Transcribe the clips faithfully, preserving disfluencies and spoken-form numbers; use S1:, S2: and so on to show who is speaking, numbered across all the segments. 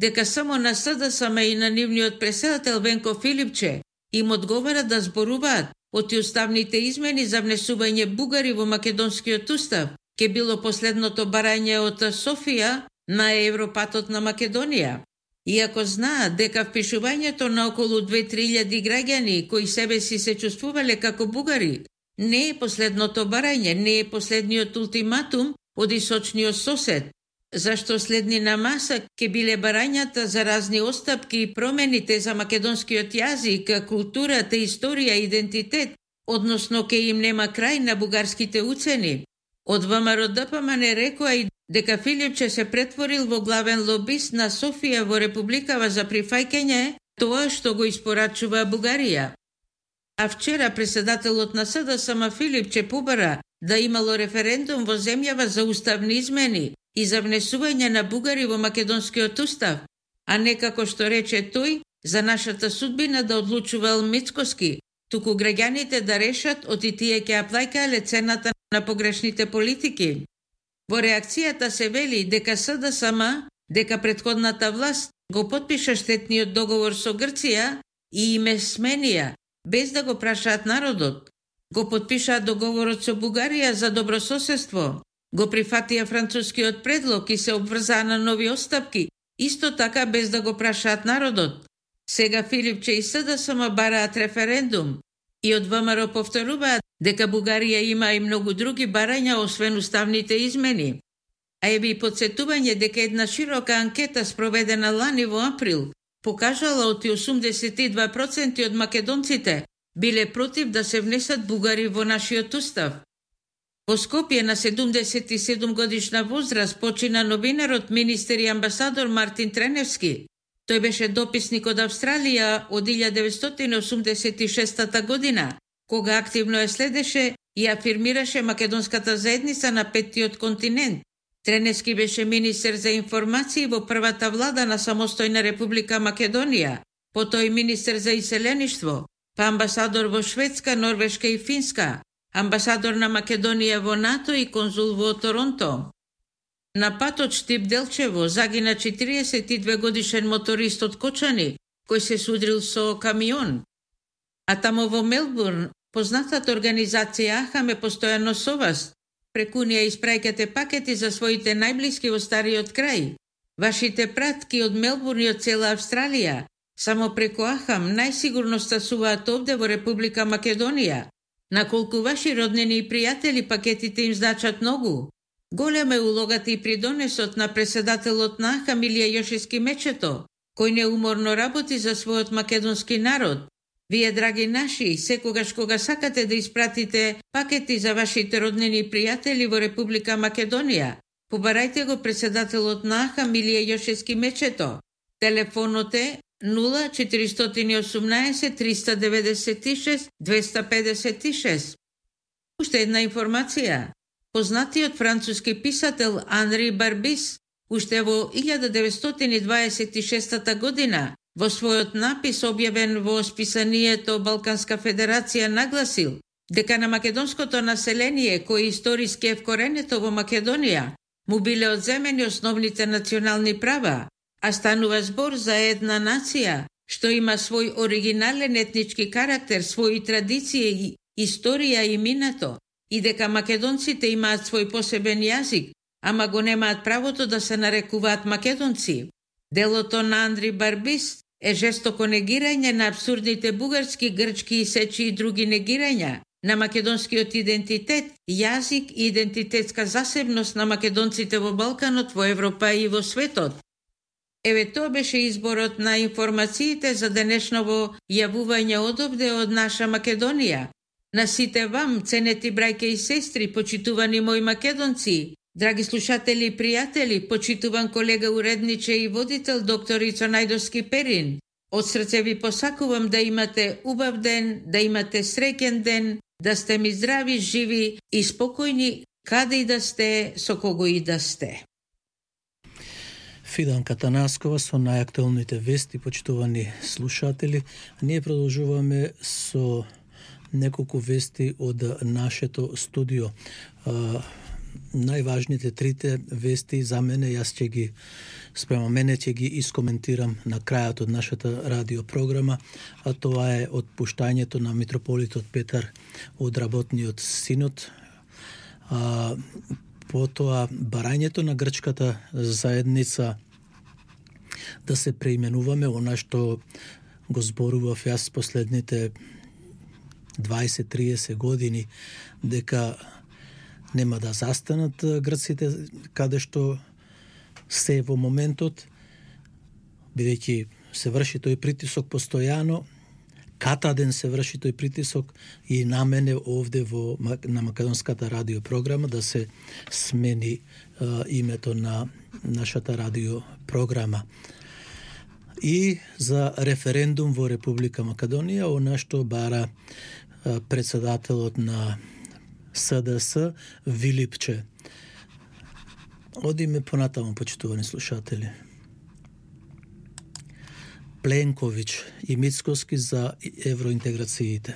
S1: дека само на СДСМ и на нивниот преседател Венко Филипче им одговара да зборуваат оти уставните измени за внесување бугари во македонскиот устав, ке било последното барање од Софија на Европатот на Македонија. Иако знаат дека впишувањето на околу две-три илјади граѓани кои себе си се чувствувале како бугари не е последното барање, не е последниот ултиматум од источниот сосед, зашто следни на маса ке биле барањата за разни остапки и промените за македонскиот јазик, културата, историја, идентитет, односно ке им нема крај на бугарските уцени. Од ВМРО-ДПМН рекоа и дека Филипче се претворил во главен лобист на Софија во Републикава за прифаќање тоа што го испорачува Бугарија. А вчера преседателот на СДСМ Филипче побара да имало референдум во земјава за уставни измени и за внесување на бугари во македонскиот устав, а не како што рече тој, за нашата судбина да одлучувал Мицкоски, туку граѓаните да решат оти тие ќе ја плаќаеле цената на погрешните политики. Во реакцијата се вели дека СДСМ, дека претходната власт го потпиша штетниот договор со Грција и име сменија, без да го прашаат народот. Го потпишаат договорот со Бугарија за добрососедство, го прифатија францускиот предлог и се обврзаа на нови остапки, исто така без да го прашаат народот. Сега Филипче и СДСМ бараат референдум и од ВМРО повторуваат дека Бугарија има и многу други барања освен уставните измени. А еве и подсетување дека една широка анкета спроведена лани во април покажала оти осумдесет и два проценти од македонците биле против да се внесат бугари во нашиот устав. Во Скопје на седумдесет и седум годишна возраст почина новинарот, министер и амбасадор Мартин Треневски. Тој беше дописник од Австралија од илјада деветстотини осумдесет и шеста година, кога активно ја следеше и афирмираше македонската заедница на петтиот континент. Треневски беше министер за информации во првата влада на самостојна Република Македонија, потоа и министер за иселеништво, па амбасадор во Шведска, Норвешка и Финска, амбасадор на Македонија во НАТО и конзул во Торонто. На патот Штип-Делчево загина четириесет и две годишен моторист од Кочани, кој се судрил со камион. А тамо во Мелбурн, познатата организација АХАМ е постојано со вас. Преку неја испраќате пакети за своите најблиски во стариот крај. Вашите пратки од Мелбурн и од цела Австралија, само преку АХАМ најсигурно стасуваат овде во Република Македонија. На колку ваши роднини и пријатели пакетите им значат многу. Голема е улогата и придонесот на преседателот на АХАМ Илија Јошевски Мечето, кој неуморно работи за својот македонски народ. Вие, драги наши, секогаш кога сакате да испратите пакети за вашите роднини и пријатели во Република Македонија, побарајте го преседателот на АХАМ Илија Јошевски Мечето. Телефонот е нула четиристотини и осумнаесет триста деветдесет и шест двеста педесет и шест. Уште една информација. Познатиот француски писател Анри Барбис уште во илјада деветстотини дваесет и шеста година во својот напис објавен во списанието Балканска федерација нагласил дека на македонското население кој историски е вкоренето во Македонија му биле одземени основните национални права, а станува збор за една нација што има свој оригинален етнички карактер, своји традиции, историја и минато, и дека македонците имаат свој посебен јазик, ама го немаат правото да се нарекуваат македонци. Делото на Андри Барбис е жестоко негирање на абсурдните бугарски, грчки и сечи и други негирања на македонскиот идентитет, јазик и идентитетска засебност на македонците во Балканот, во Европа и во светот. Еве тоа беше изборот на информациите за денешново јавување одовде од наша Македонија. На сите вам, ценети брајке и сестри, почитувани мои македонци, драги слушатели и пријатели, почитуван колега уредниче и водител доктор Ицо Најдовски Перин, од срце ви посакувам да имате убав ден, да имате среќен ден, да сте ми здрави, живи и спокојни, каде и да сте, со кого и да сте.
S2: Фиданка Танаскова со најактуелните вести, почитувани слушатели. Ние продолжуваме со неколку вести од нашето студио. А, најважните трите вести за мене, јас ќе ги спрема мене ќе ги искоментирам на крајот од нашата радиопрограма, а тоа е отпуштањето на митрополитот Петар од работниот синод, а, потоа барањето на грчката заедница да се преименуваме, она што го зборував јас последните дваесет до триесет години, дека нема да застанат грците каде што се во моментот, бидејќи се врши тој притисок постојано, катаден се врши тој притисок и на мене овде во, на македонската радиопрограма да се смени а, името на нашата радиопрограма. И за референдум во Република Македонија, она што бара а, председателот на С Д С Вилипче. Одиме понатаму, почитувани слушатели. Пленковиќ и Мицкоски за евроинтеграциите.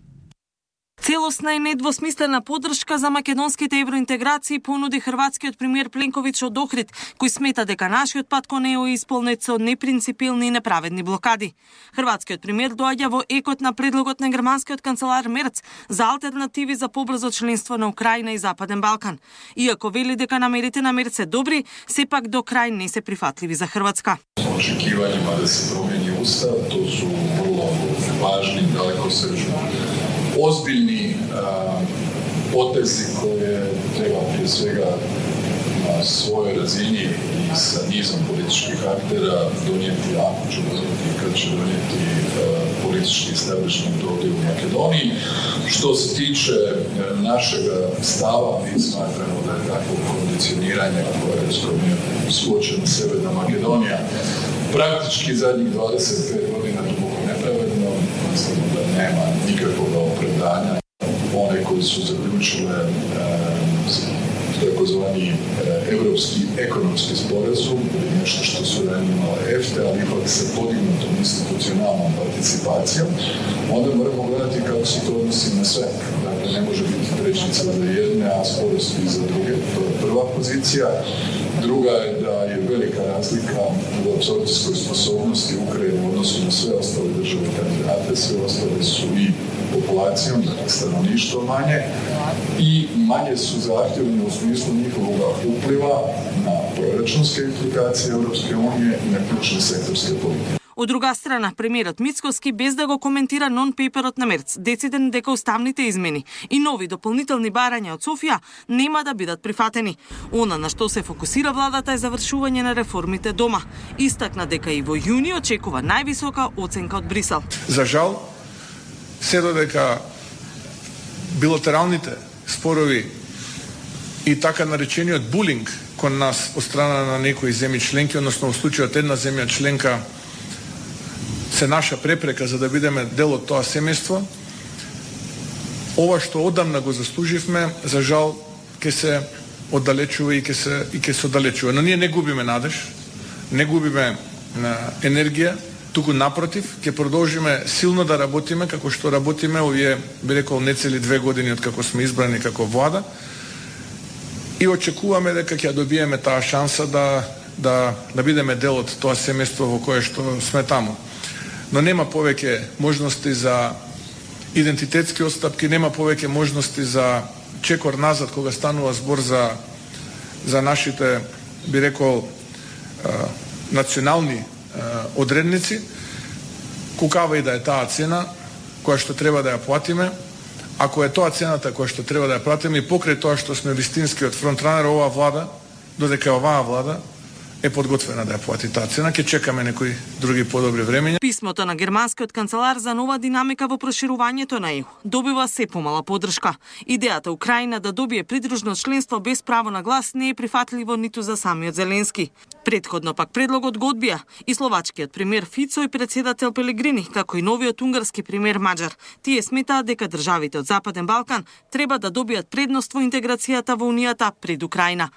S3: Целосна и недвосмислена поддршка за македонските евроинтеграции понуди хрватскиот премиер Пленковиќ од Охрид, кој смета дека нашиот пат кон Е У е исполнет со непринципилни и неправедни блокади. Хрватскиот премиер доаѓа во екот на предлогот на германскиот канцелар Мерц за алтернативи за побрзо членство на Украина и Западен Балкан. Иако вели дека намерите на Мерц се добри, сепак до крај не се прифатливи за Хрватска.
S4: Очекивањима да се промени устав, тоа су врло важни, далекосечни, ozbiljni a, potezi koje treba prije svega na svojoj razini i sa nizom političkih aktera donijeti, ako će donijeti, kad će donijeti a, politički establishment ovdje u Makedoniji. Što se tiče a, našega stava, mi smatramo da je takvo kondicioniranje koje je suočena Severna Makedonija praktički zadnjih dvadeset pet godina duboko nepravedno, mislimo da nema nikakvog opravdanja. One koji su zaključile e, takozvani e, evropski ekonomski sporazum, ili nešto što su ranije imale E F T A, ali ipak sa podignutom institucionalnom participacijom, onda moramo gledati kako se to odnosi na sve. Dakle, ne može biti trećnica za jedne, a sporazum za druge. To je prva pozicija. Druga je da je velika razlika u apsorpcijskoj sposobnosti Ukrajine u odnosu na sve ostale države kandidate. Sve ostale su i populacijom, dakle stanovništvo manje, i manje su zahtjevni u smislu njihovog upliva na proračunske implikacije Europske unije i na ključne sektorske politike.
S3: Од друга страна, премиерот Мицкоски, без да го коментира нон-пейперот на Мерц, дециден дека уставните измени и нови дополнителни барања од Софија нема да бидат прифатени. Она на што се фокусира владата е завршување на реформите дома. Истакна дека и во јуни очекува највисока оценка од Брисел.
S5: За жал, се додека билатералните спорови и така наречениот булинг кон нас од страна на некои земји членки, односно во случајот една земја членка се наша препрека за да бидеме дел од тоа семејство, ова што одамна го заслуживме, за жал ќе се оддалечува и ќе се и ќе се оддалечува. Но ние не губиме надеж, не губиме енергија, туку напротив, ќе продолжиме силно да работиме како што работиме овие, би рекол, нецели две години од како сме избрани како влада, и очекуваме дека ќе добиеме таа шанса да да да бидеме дел од тоа семејство во кое што сме таму. Но нема повеќе можности за идентитетски отстапки, нема повеќе можности за чекор назад кога станува збор за за нашите, би рекол, национални одредници, кукава и да е таа цена која што треба да ја платиме. Ако е тоа цената која што треба да ја платиме и покрај тоа што сме вистинскиот фронтранер оваа влада, додека оваа влада е подготвена да ја плати таа цена, ќе чекаме некои други подобри времења.
S3: Писмото на германскиот канцелар за нова динамика во проширувањето на Е У добива се помала поддршка. Идејата Украина да добие придружно членство без право на глас не е прифатливо ниту за самиот Зеленски. Предходно пак предлогот го одбија и словачкиот премиер Фицо и председател Пелегрини, како и новиот унгарски премиер Маџар. Тие сметаат дека државите од Западен Балкан треба да добијат предност во интеграцијата во Унијата пред Украина.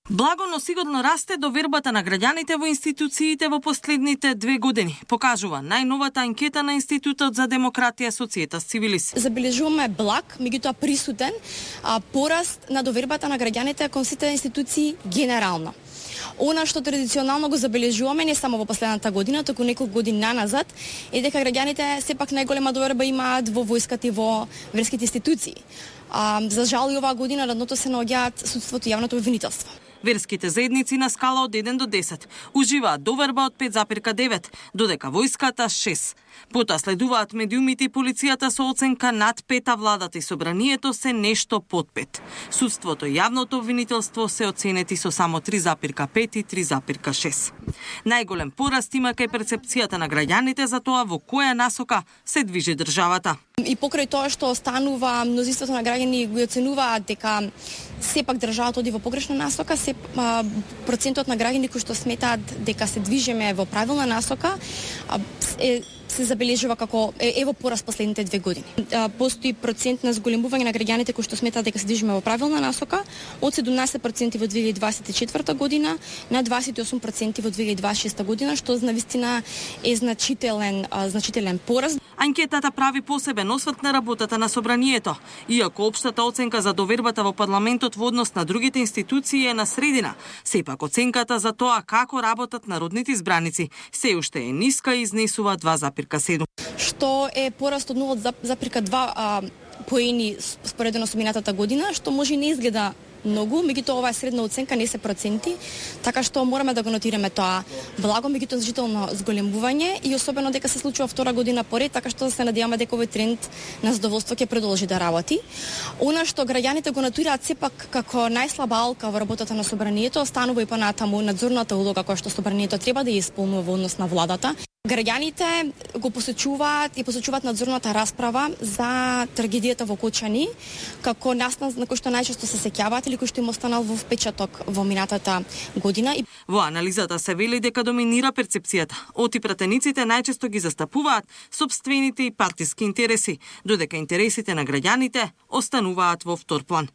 S3: Благо, но сигурно расте довербата на граѓаните во институциите во последните две години, покажува најновата анкета на Институтот за демократија Societas Civilis.
S6: Забележуваме благ, меѓутоа присутен, а, пораст на довербата на граѓаните кон сите институции генерално. Она што традиционално го забележуваме не само во последната година, туку неколку години наназад, е дека граѓаните сепак најголема доверба имаат во војската и во верските институции. А, за жал и оваа година радното се наоѓаат судството и јавното обвинителство.
S3: Верските заедници на скала од еден до десет уживаат доверба од пет запирка девет, додека војската шест. Потоа следуваат медиумите и полицијата со оценка над пет, а владата и собранието се нешто под пет. Судството и јавното обвинителство се оценети со само три запирка пет и три запирка шест. Најголем пораст има кај перцепцијата на граѓаните за тоа во која насока се движи државата.
S6: И покрај тоа што останува, мнозинството на граѓани го оценуваат дека сепак државата оди во погрешна насока, се а, процентот на граѓани кои што сметаат дека се движиме во правилна насока а, е се забележува како е, е во пораст последните две години. А, постои процент на зголемување на граѓаните кои што сметаат дека се движиме во правилна насока од седумнаесет проценти во две илјади дваесет и четврта година на дваесет и осум проценти во две илјади дваесет и шеста година, што навистина е значителен а, значителен пораст.
S3: Анкетата прави посебен осврт на работата на собранието. Иако општата оценка за довербата во парламентот во однос на другите институции е на средина, сепак оценката за тоа како работат народните избраници се уште е ниска и изнесува два запирка седум.
S6: Што е пораст од нула запирка два поени споредено со минатата година, што може и не изгледа многу, меѓутоа ова е средна оценка, не се проценти, така што мораме да го нотираме тоа благо, меѓутоа значително зголемување и особено дека се случува втора година поред, така што се надеваме дека овој тренд на задоволство ќе продолжи да работи. Она што граѓаните го нотираат сепак како најслаба алка во работата на собранието, останува и понатаму надзорната улога која што собранието треба да ја исполнува во однос на владата. Граѓаните го посечуваат и посечуваат надзорната расправа за трагедијата во Кочани, како настан на кој што најчесто се сеќаваат или кој што им останал во впечаток во минатата година.
S3: Во анализата се вели дека доминира перцепцијата. Оти пратениците најчесто ги застапуваат сопствените и партиски интереси, додека интересите на граѓаните остануваат во втор план.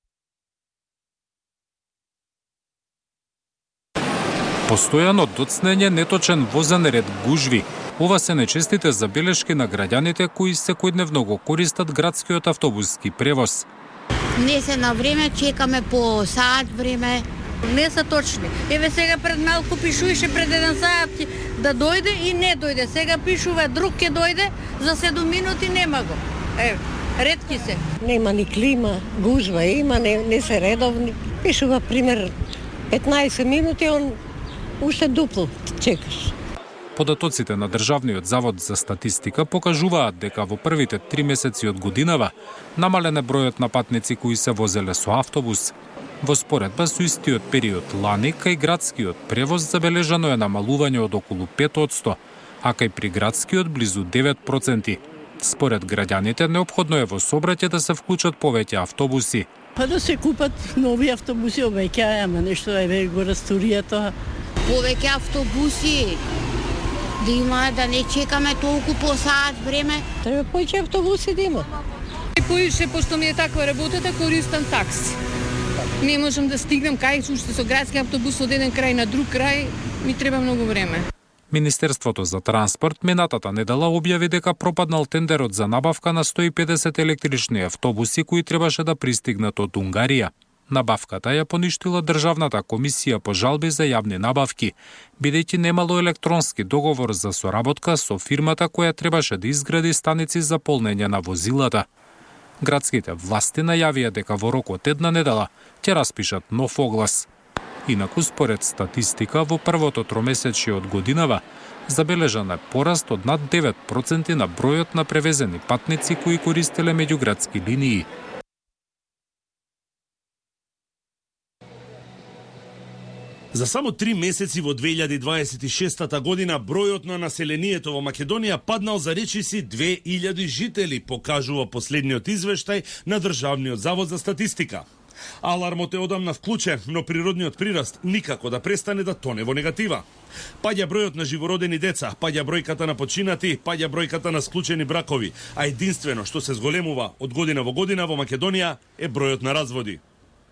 S7: Постојано доцнење, неточен возен ред, гужви. Ова се нечестите забелешки на граѓаните кои секојдневно го користат градскиот автобуски превоз.
S8: Не се на време, чекаме по саат време.
S9: Не се точни. Еве сега пред малку пишуваше пред еден саат да дојде и не дојде. Сега пишува друг ќе дојде, за седум минути нема го. Еве, ретки се.
S10: Нема ни клима, гужва има, не, не се редовни. Пишува пример петнаесет минути, он уште дупло чекаш.
S7: Податоците на Државниот завод за статистика покажуваат дека во првите три месеци од годинава намален е бројот на патници кои се возеле со автобус. Во споредба со истиот период лани, кај градскиот превоз забележано е намалување од околу пет одсто, а кај приградскиот близу девет проценти. Според граѓаните, неопходно е во сообраќај да се вклучат повеќе автобуси.
S10: Па да се купат нови автобуси, овеќе, ама нешто е го растурија тоа.
S8: Повеќе автобуси, да има, да не чекаме толку по саат време.
S10: Треба повеќе автобуси да има.
S9: Поише, пошто ми е таква работата, користам такси. Не можам да стигнем кај уште со градски автобус од еден крај на друг крај, ми треба многу време.
S7: Министерството за транспорт минатата недела објави дека пропаднал тендерот за набавка на сто и педесет електрични автобуси кои требаше да пристигнат од Унгарија. Набавката ја поништила Државната комисија по жалби за јавни набавки, бидејќи немало електронски договор за соработка со фирмата која требаше да изгради станици за полнење на возилата. Градските власти најавија дека во рок од една недела ќе распишат нов оглас. Инаку, според статистика, во првото тромесечје од годинава забележан е пораст од над девет проценти на бројот на превезени патници кои користеле меѓуградски линии.
S11: За само три месеци во две илјади дваесет и шеста година бројот на населението во Македонија паднал за речиси две илјади жители, покажува последниот извештај на Државниот завод за статистика. Алармот е одамна вклучен, но природниот прираст никако да престане да тоне во негатива. Паѓа бројот на живородени деца, паѓа бројката на починати, паѓа бројката на склучени бракови, а единствено што се зголемува од година во година во Македонија е бројот на разводи.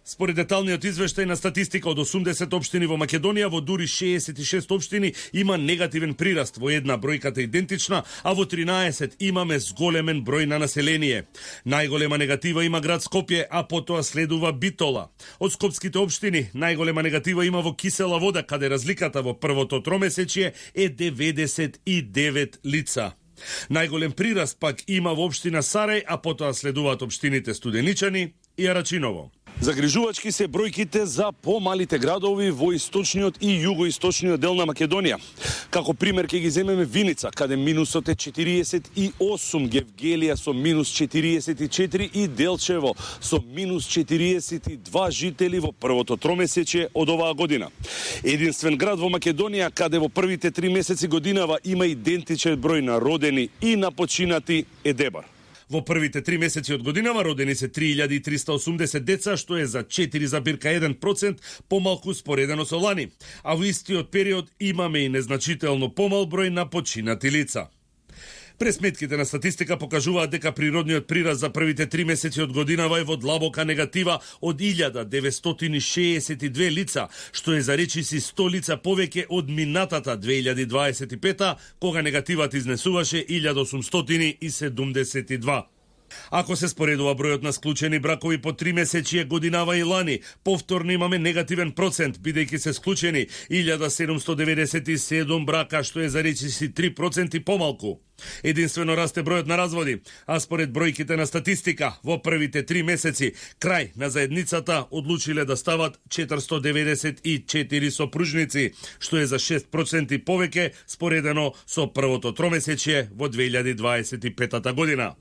S11: Според деталниот извештај на статистика од осумдесет општини во Македонија, во дури шеесет и шест општини има негативен прираст, во една бројката идентична, а во тринаесет имаме зголемен број на население. Најголема негатива има град Скопје, а потоа следува Битола. Од скопските општини најголема негатива има во Кисела Вода, каде разликата во првото тромесечие е деветдесет и девет лица. Најголем прираст пак има во општина Сарај, а потоа следуваат општините Студеничани и Арачиново.
S12: Загрижувачки се бројките за помалите градови во источниот и југоисточниот дел на Македонија. Како пример ќе ги земеме Виница, каде минусот е четириесет и осум, Гевгелија со минус четириесет и четири и Делчево со минус четириесет и два жители во првото тромесечие од оваа година. Единствен град во Македонија каде во првите три месеци годинава има идентичен број на родени и на починати е Дебар.
S11: Во првите три месеци од годинава родени се три илјади и триста осумдесет деца, што е за четири зарез еден процент помалку споредено со лани. А во истиот период имаме и незначително помал број на починати лица. Пресметките на статистика покажуваат дека природниот прираст за првите три месеци од годинава е во длабока негатива од илјада деветстотини шеесет и две лица, што е за речиси сто лица повеќе од минатата две илјади дваесет и пета, кога негативот изнесуваше илјада осумстотини и седумдесет и два. Ако се споредува бројот на склучени бракови по три месечие годинава и лани, повторно имаме негативен процент, бидејќи се склучени илјада седумстотини деветдесет и седум брака, што е за речиси три проценти помалку. Единствено расте бројот на разводи, а според бројките на статистика, во првите три месеци, крај на заедницата одлучиле да стават четиристотини деветдесет и четири сопружници, што е за шест проценти повеќе споредено со првото тромесечие во две илјади дваесет и пета година.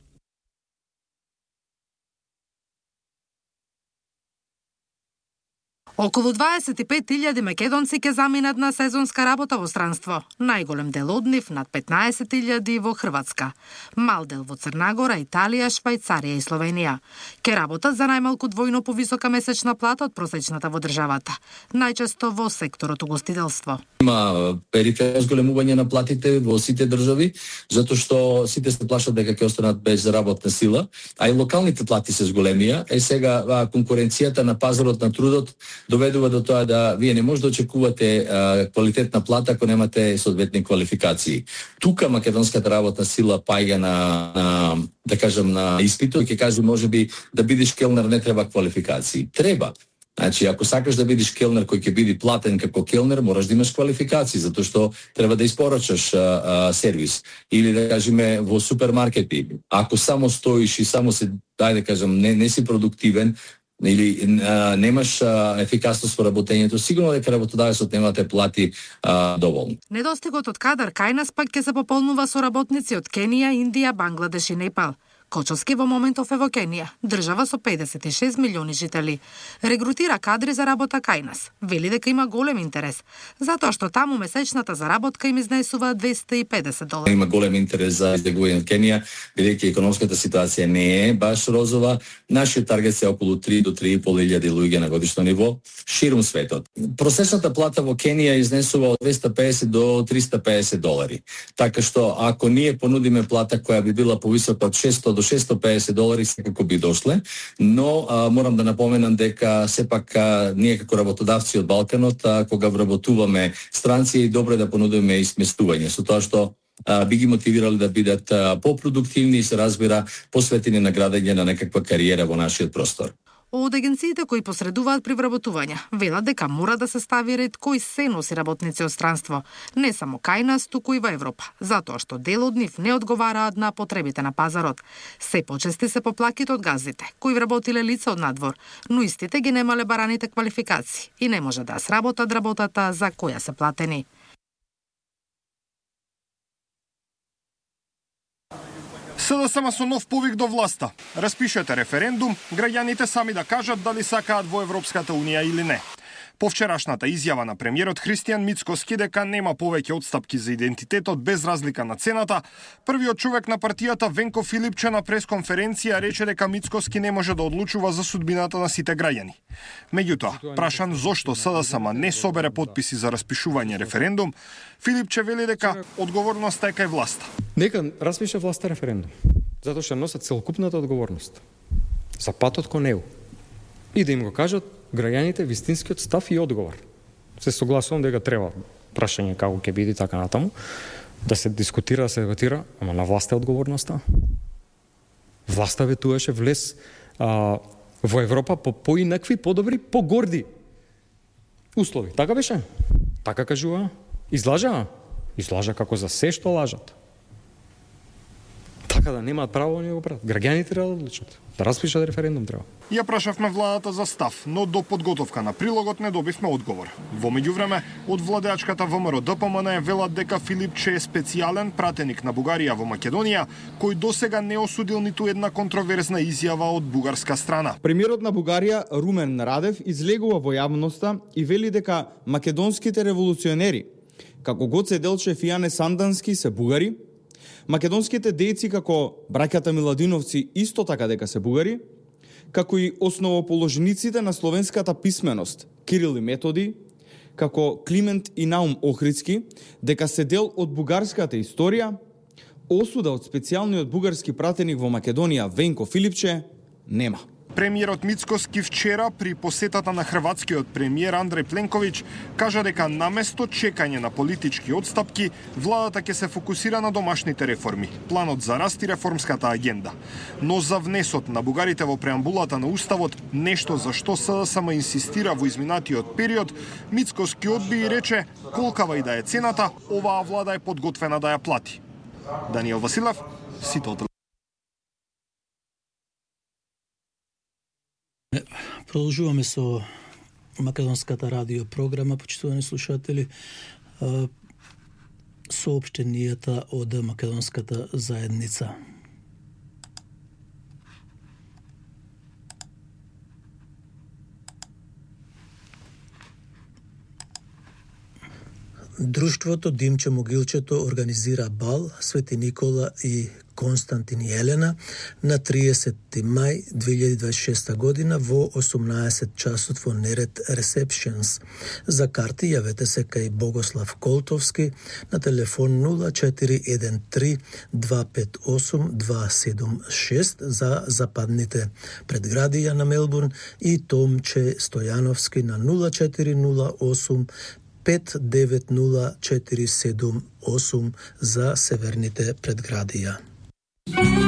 S3: Околу дваесет и пет илјади македонци ќе заминат на сезонска работа во странство. Најголем дел од нив, над петнаесет илјади во Хрватска. Мал дел во Црнагора, Италија, Швајцарија и Словенија. Ке работат за најмалку двојно повисока месечна плата од просечната во државата. Најчесто во секторот угостителство.
S13: Има периферно зголемување на платите во сите држави, затоа што сите се плашат дека ќе останат без работна сила, а и локалните плати се зголемија. Е сега конкуренцијата на пазарот на трудот доведува до тоа да вие не може да очекувате а, квалитетна плата ако немате соодветни квалификации. Тука македонската работна сила паѓа на, на да кажам на испитот, ќе кажем можеби да бидеш келнер не треба квалификации. Треба. Значи, ако сакаш да бидеш келнер кој ќе биде платен како келнер, мораш да имаш квалификации, затоа што треба да испорачаш а, а, сервис. Или да кажеме во супермаркети, ако само стоиш и само се, дај да кажам, не, не си продуктивен, или а, немаш а, ефикасност во работењето, сигурно дека работодавецот нема да те плати а, доволно.
S3: Недостигот од кадар кај нас пак ќе се пополнува со работници од Кенија, Индија, Бангладеш и Непал. Кочовски во моментов е во Кенија, држава со педесет и шест милиони жители. Регрутира кадри за работа кај нас. Вели дека има голем интерес, затоа што таму месечната заработка им изнесува двесте и педесет долари.
S13: Има голем интерес за избегување од Кенија, бидејќи економската ситуација не е баш розова. Нашиот таргет се околу три до три и пол илјади луѓе на годишно ниво ширум светот. Просечната плата во Кенија изнесува од двесте и педесет до триста и педесет долари. Така што ако ние понудиме плата која би била повисока од шесто до шесто и педесет долари, секако би дошле, но а, морам да напоменам дека сепак а, ние како работодавци од Балканот, а, кога вработуваме странци, е добро да понудиме и сместување, со тоа што а, би ги мотивирали да бидат а, попродуктивни и се разбира посветени на градење на некаква кариера во нашиот простор.
S3: Од агенциите кои посредуваат при вработување, велат дека мора да се стави ред кој се носи работници од странство, не само кај нас, туку и во Европа, затоа што дел од нив не одговараат на потребите на пазарот. Се почести се поплаките од газдите, кои вработиле лица од надвор, но истите ги немале бараните квалификации и не може да сработат работата за која се платени.
S14: СДСМ со нов повик до власта. Распишете референдум, граѓаните сами да кажат дали сакаат во Европската Унија или не. По вчерашната изјава на премиерот Христијан Мицкоски дека нема повеќе отстапки за идентитетот без разлика на цената, првиот човек на партијата Венко Филипче на пресконференција рече дека Мицкоски не може да одлучува за судбината на сите граѓани. Меѓутоа, прашан зошто СДСМ не собере подписи за распишување референдум, Филипче вели дека одговорноста е кај власта.
S15: Нека распише власта референдум, затоа што носат целокупната одговорност за патот кон него. и да им го кажат граѓаните вистинскиот став и одговор. Се согласувам дека треба прашање како ќе биде така натаму, да се дискутира, да се дебатира, ама на власта е одговорноста. Власта ветуваше влез а, во Европа по поинакви, подобри, погорди услови. Така беше? Така кажува? Излажа? Излажа како за се што лажат. Така да немаат право да ни го прават. Граѓаните треба да одлучат. Да распишат референдум треба.
S14: Ја прашавме владата за став, но до подготовка на прилогот не добивме одговор. Во меѓувреме, од владеачката ВМРО Д П М Н велат дека Филипче е специјален пратеник на Бугарија во Македонија, кој досега не осудил ниту една контроверзна изјава од бугарска страна.
S16: Премиерот на Бугарија Румен Радев излегува во јавноста и вели дека македонските револуционери, како Гоце Делчев и Ане Сандански, се бугари, македонските дејци како браќата Миладиновци исто така дека се бугари, како и основоположниците на словенската писменост Кирил и Методи, како Климент и Наум Охридски, дека се дел од бугарската историја, осуда од специјалниот бугарски пратеник во Македонија Венко Филипче нема.
S14: Премиерот Мицкоски вчера при посетата на хрватскиот премиер Андреј Пленковиќ кажа дека наместо чекање на политички одстапки, владата ќе се фокусира на домашните реформи, планот за раст и реформската агенда. Но за внесот на бугарите во преамбулата на Уставот, нешто за што С Д С М инсистира во изминатиот период, Мицкоски одби и рече колкава и да е цената, оваа влада е подготвена да ја плати. Даниел Василев, Сител.
S2: Продолжуваме со македонската радио програма, почитувани слушатели, соопштенијата од македонската заедница. Друштвото Димче Могилчето организира бал Свети Никола и Константин и Елена на триесети мај две илјади дваесет и шеста година во осумнаесет часот во Неред Receptions. За карти јавете се кај Богослав Колтовски на телефон нула четири еден три два пет осум два седум шест за западните предградија на Мелбурн и Томче Стојановски на нула четири нула осум пет девет нула четири седум осум за северните предградија.